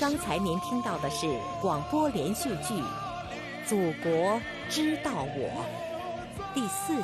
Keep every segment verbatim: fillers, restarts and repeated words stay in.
刚才您听到的是广播连续剧《祖国知道我》第四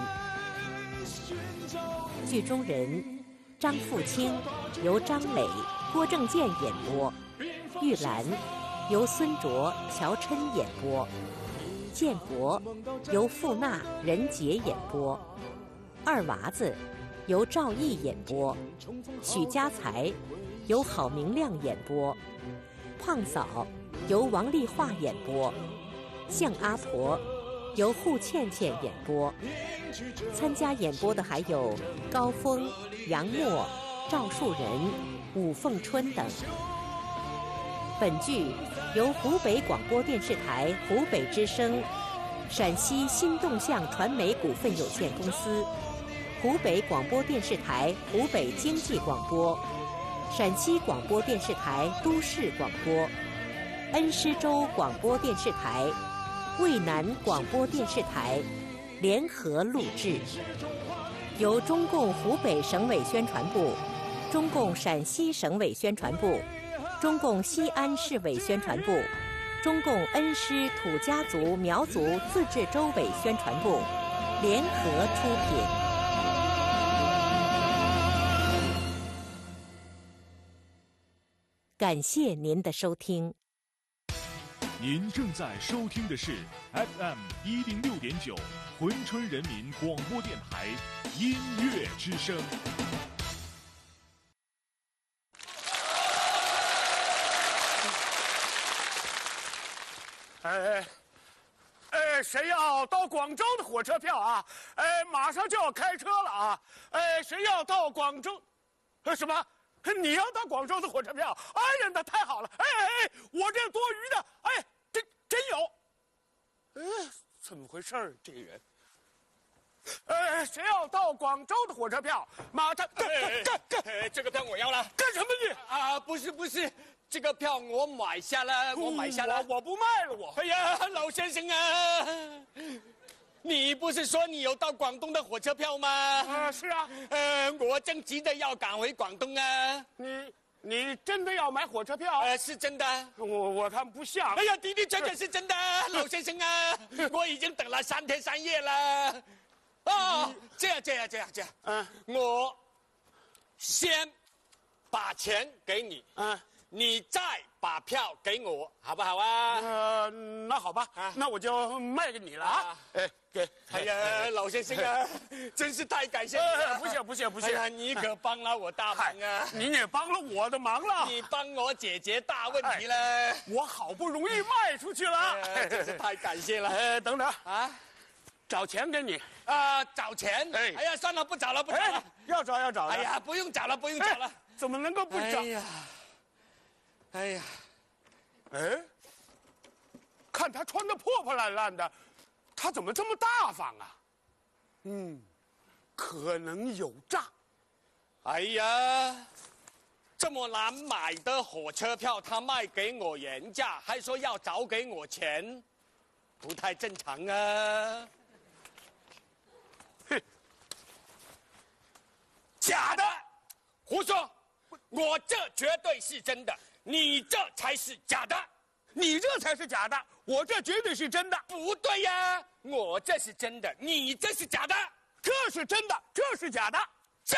集。剧中人张富清由张磊、郭正健演播，玉兰由孙卓、乔琛演播，建国由傅娜、任杰演播，二娃子由赵毅演播，许家才由郝明亮演播，胖嫂由王丽华演播，向阿婆由户倩倩演播。参加演播的还有高峰、杨默、赵树人、武凤春等。本剧由湖北广播电视台湖北之声、陕西新动向传媒股份有限公司、湖北广播电视台湖北经济广播、陕西广播电视台都市广播、恩施州广播电视台、渭南广播电视台联合录制，由中共湖北省委宣传部、中共陕西省委宣传部、中共西安市委宣传部、中共恩施土家族苗族自治州委宣传部联合出品。感谢您的收听。 您正在收听的是 F M 一零六点九珲春人民广播电台音乐之声。 哎，哎，谁要到广州的火车票啊？哎，马上就要开车了啊！哎，谁要到广州？呃，什么？你要到广州的火车票？哎呀，那太好了！哎哎哎，我这多余的，哎，真真有。哎，怎么回事儿？这个人。呃，谁要到广州的火车票？马上干干干干！ 这个票我要了。 干什么你？ 啊，不是不是。这个票我买下了，我买下了， 我我不卖了，我。 哎呀，老先生啊，你不是说你有到广东的火车票吗？ 啊，是啊。 呃，我正急着要赶回广东啊。 你你真的要买火车票？ 呃，是真的。 我我看不像。 哎呀，的的确确是真的，老先生啊，我已经等了三天三夜了。哦，这样这样这样这样，嗯，我先把钱给你，嗯。你再把票给我，好不好啊？ 呃，那好吧，啊、那我就卖给你了啊！哎，给！ 哎呀，老先生啊，真是太感谢你了！ 呃、不谢不谢不谢！ 哎呀，你可帮了我大忙啊！ 您也帮了我的忙了， 你帮我解决大问题了。 哎、我好不容易卖出去了， 哎、真是太感谢了！ 哎，等等啊，找钱给你啊、呃，找钱？ 哎， 哎呀，算了，不找了，不找了，哎、 要找要找的。 哎呀，不用找了，不用找了， 怎么能够不找？ 哎呀。哎呀， 哎，看他穿得破破烂烂的，他怎么这么大方啊？嗯，可能有诈。 哎呀，这么难买的火车票，他卖给我原价，还说要找给我钱，不太正常啊！ 哼， 假的，胡说！我这绝对是真的。你这才是假的， 你这才是假的，我这绝对是真的。 不对呀，我这是真的，你这是假的， 这是真的，这是假的。